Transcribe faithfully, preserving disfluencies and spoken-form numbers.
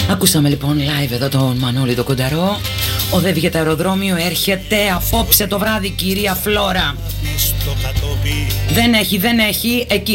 Ακούσαμε λοιπόν live εδώ τον Μανώλη το Κονταρό. Οδεύει για το αεροδρόμιο, έρχεται απόψε το βράδυ κυρία Φλόρα. Δεν έχει, δεν έχει, εκεί